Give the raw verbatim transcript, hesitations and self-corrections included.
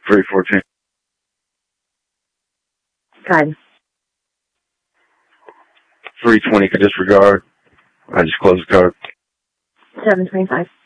three fourteen. Good. three twenty could disregard. I just closed the card. seven twenty-five.